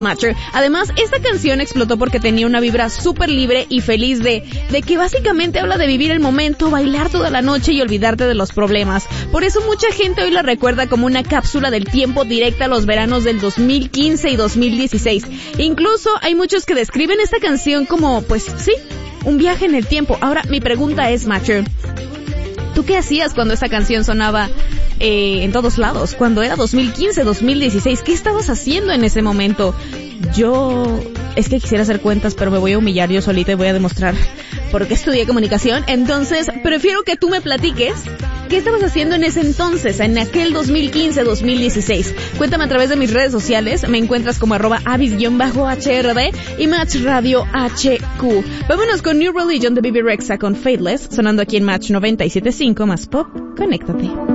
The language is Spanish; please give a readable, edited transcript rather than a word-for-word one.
Matcher. Además, esta canción explotó porque tenía una vibra súper libre y feliz de que básicamente habla de vivir el momento, bailar toda la noche y olvidarte de los problemas. Por eso mucha gente hoy la recuerda como una cápsula del tiempo directa a los veranos del 2015 y 2016. Incluso hay muchos que describen esta canción como, pues sí, un viaje en el tiempo. Ahora, mi pregunta es, Matcher, ¿tú qué hacías cuando esa canción sonaba en todos lados? Cuando era 2015, 2016, ¿qué estabas haciendo en ese momento? Es que quisiera hacer cuentas, pero me voy a humillar yo solita y voy a demostrar por qué estudié comunicación. Entonces, prefiero que tú me platiques qué estabas haciendo en ese entonces, en aquel 2015, 2016. Cuéntame a través de mis redes sociales. Me encuentras como @avis_HRD y Match Radio HQ. Vámonos con New Religion de Bebe Rexha con Faithless, sonando aquí en Match 97.5 más Pop. Conéctate.